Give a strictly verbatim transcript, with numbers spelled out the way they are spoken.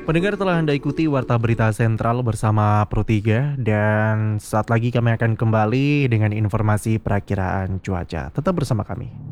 Pendengar telah Anda ikuti Warta Berita Sentral bersama Pro tiga dan saat lagi kami akan kembali dengan informasi perakiraan cuaca. Tetap bersama kami.